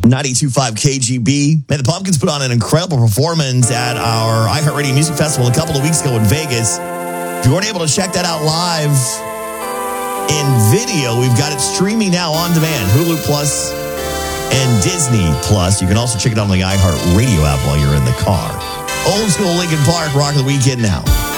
92.5 KGB. Man, the Pumpkins put on an incredible performance at our iHeartRadio Music Festival a couple of weeks ago in Vegas. If you weren't able to check that out live in video, we've got it streaming now on demand, Hulu Plus and Disney Plus. You can also check it out on the iHeartRadio app while you're in the car. Old school Linkin Park, rock of the weekend now.